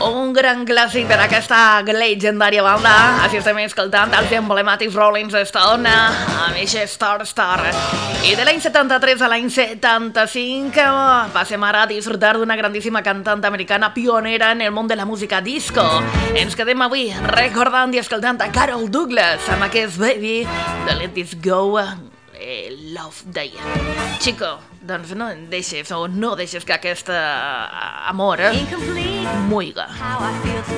Un gran clàssic per aquesta legendària banda. Així estem escoltant els emblemàtics Rolling Stone amb eixe Star Star. I de l'any 73 a l'any 75 passem ara a disfrutar d'una grandíssima cantant americana pionera en el món de la música disco. Ens quedem avui recordant i escoltant a Carol Douglas amb aquest Baby de Let This Go, Love Day. Chico, doncs no deixes que aquest amor muiga.